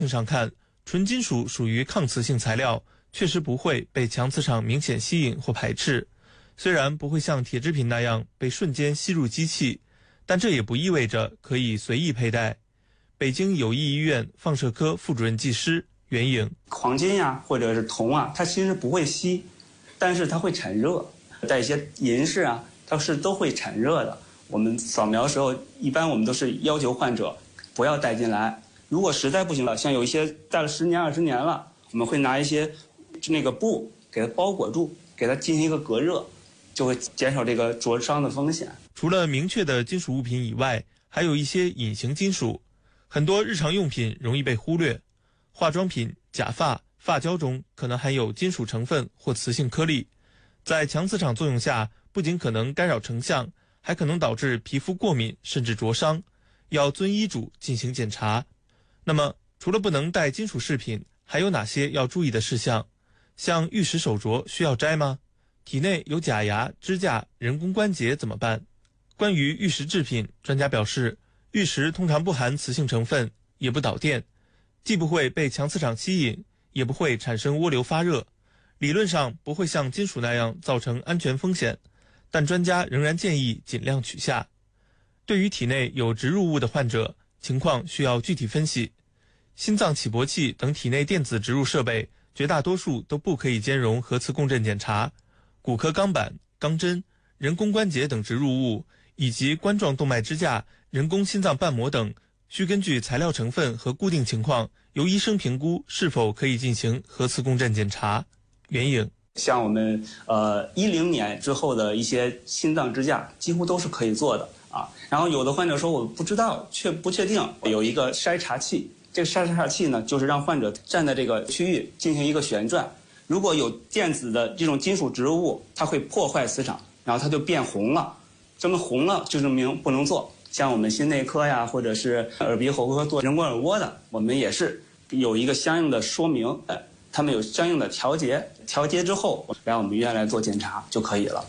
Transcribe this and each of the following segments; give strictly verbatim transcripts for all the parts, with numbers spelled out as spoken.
上看，纯金属属于抗磁性材料，确实不会被强磁场明显吸引或排斥。虽然不会像铁制品那样被瞬间吸入机器，但这也不意味着可以随意佩戴。北京友谊医院放射科副主任技师袁颖： 黄金呀，或者是铜啊，它其实不会吸，但是它会产热。带一些银饰啊，它是都会产热的。我们扫描的时候，一般我们都是要求患者不要带进来。如果实在不行了，像有一些戴了十年、二十年了，我们会拿一些那个布给它包裹住，给它进行一个隔热，就会减少这个灼伤的风险。 除了明确的金属物品以外，还有一些隐形金属，很多日常用品容易被忽略。化妆品、假发、发胶中可能含有金属成分或磁性颗粒，在强磁场作用下，不仅可能干扰成像，还可能导致皮肤过敏甚至灼伤，要遵医嘱进行检查。那么，除了不能带金属饰品，还有哪些要注意的事项？像玉石手镯需要摘吗？体内有假牙、支架、人工关节怎么办？关于玉石制品，专家表示，玉石通常不含磁性成分，也不导电，既不会被强磁场吸引，也不会产生涡流发热，理论上不会像金属那样造成安全风险，但专家仍然建议尽量取下。对于体内有植入物的患者，情况需要具体分析。心脏起搏器等体内电子植入设备，绝大多数都不可以兼容核磁共振检查。骨科钢板、钢针、人工关节等植入物，以及冠状动脉支架、人工心脏瓣膜等，需根据材料成分和固定情况，由医生评估是否可以进行核磁共振检查。袁颖： 像我们呃一零年之后的一些心脏支架，几乎都是可以做的啊。然后有的患者说我不知道，确不确定，有一个筛查器。这个筛查器呢，就是让患者站在这个区域进行一个旋转，如果有电子的这种金属植入物，它会破坏磁场，然后它就变红了。这么红了就证明不能做。像我们心内科呀，或者是耳鼻喉科做人工耳蜗的，我们也是有一个相应的说明，呃，他们有相应的调节，调节之后来我们医院来做检查就可以了。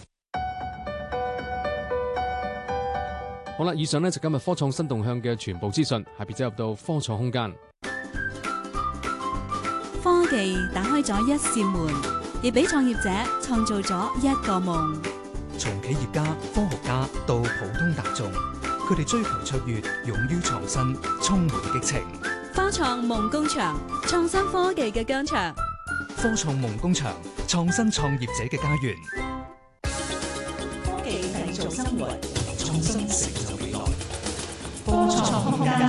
好啦，以上呢就今日科創新動向嘅全部資訊，下邊走入到科創空間。 科技打開咗一扇門，亦俾創業者創造咗一個夢。 從企業家、科學家到普通大眾，佢哋追求卓越，勇於創新，充滿激情。 科創夢工場，創新科技嘅疆場。 科創夢工場，創新創業者嘅家園。 科技製造生活， 創新成就未來。 科創空間。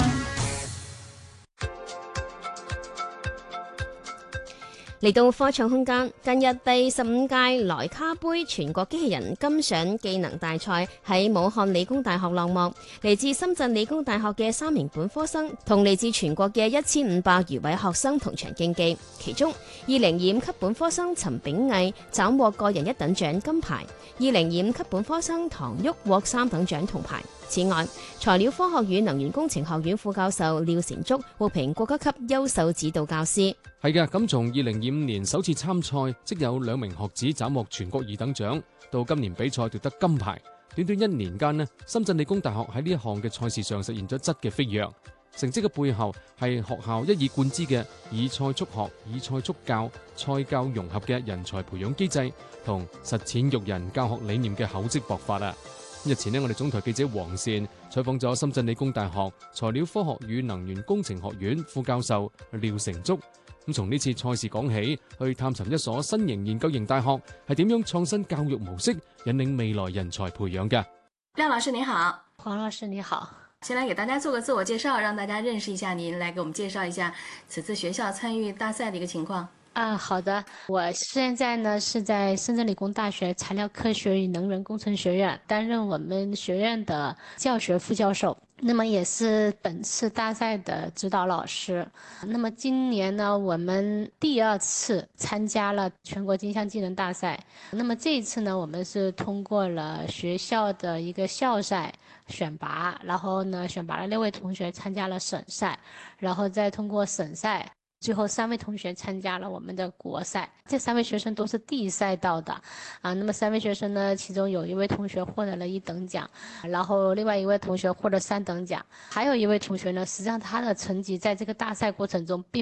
嚟到科創空間，近日第十五屆萊卡杯全國機器人金賞技能大賽喺武漢理工大學落幕，嚟自深圳理工大學嘅三名本科生同嚟自全國嘅一千五百餘位學生同場競技，其中二零二五級本科生陳炳毅斬獲個人一等獎金牌，二零二五級本科生唐旭獲三等獎銅牌。此外，材料科學與能源工程學院副教授廖成竹獲評國家級優秀指導教師。 係嘅，咁從二零二五年首次參賽，即有兩名學子斬獲全國二等獎，到今年比賽奪得金牌，短短一年間呢，深圳理工大學喺呢一項嘅賽事上實現咗質嘅飛躍。成績嘅背後係學校一以貫之嘅以賽促學、以賽促教、賽教融合嘅人才培養機制同實踐育人教學理念嘅厚積薄發啊！日前呢，我哋總台記者黃善採訪咗深圳理工大學材料科學與能源工程學院副教授廖成竹。咁從呢次賽事講起，去探尋一所新型研究型大學係點樣創新教育模式，引領未來人才培養嘅。 廖老師你好。 黃老師你好。 先來給大家做個自我介紹，讓大家認識一下您，來給我們介紹一下此次學校參與大賽的一個情況。 啊，好的，我現在呢是在深圳理工大學材料科學與能源工程學院擔任我們學院的教學副教授，那麼也是本次大賽的指導老師。那麼今年呢，我們第二次參加了全國金像技能大賽，那麼這一次呢，我們是通過了學校的一個校賽選拔，然後呢選拔了六位同學參加了省賽，然後再通過省賽最后三位同学参加了我们的国赛，这三位学生都是第一赛到的啊。那么三位学生呢，其中有一位同学获得了一等奖，然后另外一位同学获得三等奖，还有一位同学呢，实际上他的成绩在这个大赛过程中并